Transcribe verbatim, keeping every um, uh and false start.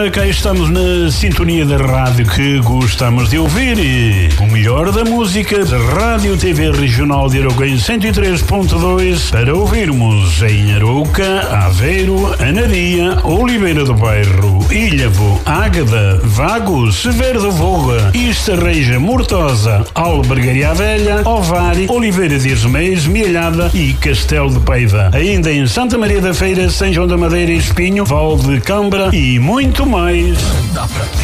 ora, cá estamos na sintonia da rádio que gostamos de ouvir e o melhor da música da Rádio T V Regional de Arouca em cento e três ponto dois para ouvirmos em Arouca, Aveiro, Anadia, Oliveira do Bairro, Ilhavo, Águeda, Vagos, Severo do Voga, Estarreja, Mortosa, Albergaria Velha, Ovar, Oliveira de Esmeios, Mielhada e Castelo de Paiva. Ainda em Santa Maria da Feira, São João da Madeira, Espinho, Val de Câmara e muito mais.